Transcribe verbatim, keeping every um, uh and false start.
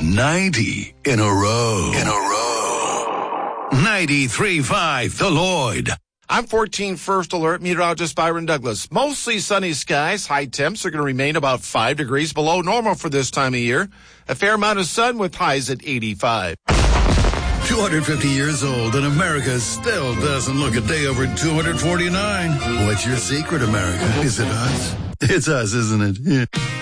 ninety in a row. In a row. ninety-three point five, The Lloyd. I'm fourteen First Alert meteorologist Byron Douglas. Mostly sunny skies. High temps are going to remain about five degrees below normal for this time of year. A fair amount of sun with highs at eighty-five. two hundred fifty years old, and America still doesn't look a day over two hundred forty-nine. What's your secret, America? Is it us? It's us, isn't it? Yeah.